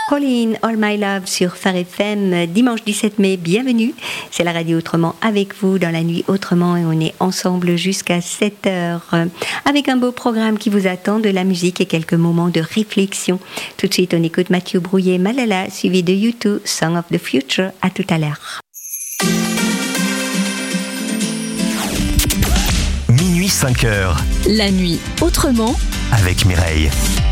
Pauline, All My Love sur Phare FM, dimanche 17 mai, bienvenue. C'est la radio Autrement avec vous dans la nuit Autrement et on est ensemble jusqu'à 7h avec un beau programme qui vous attend, de la musique et quelques moments de réflexion. Tout de suite, on écoute Mathieu Brouillet, Malala, suivi de U2, Song of the Future. À tout à l'heure. Minuit 5h. La nuit Autrement avec Mireille.